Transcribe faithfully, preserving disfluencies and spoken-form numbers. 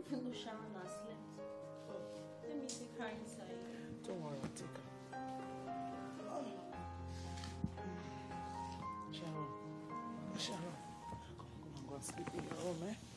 even know Sharon has slept. Oh. Let me take her inside. Don't worry, I'll take her. Oh. Sharon, Sharon, come on, come on, go and sleep in your room, eh?